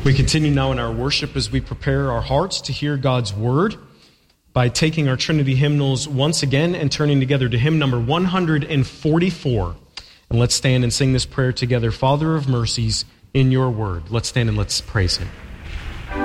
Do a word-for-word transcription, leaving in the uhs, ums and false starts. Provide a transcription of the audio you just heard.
We continue now in our worship as we prepare our hearts to hear God's word by taking our Trinity hymnals once again and turning together to hymn number one forty-four. And let's stand and sing this prayer together. Father of mercies, in your word. Let's stand and let's praise him.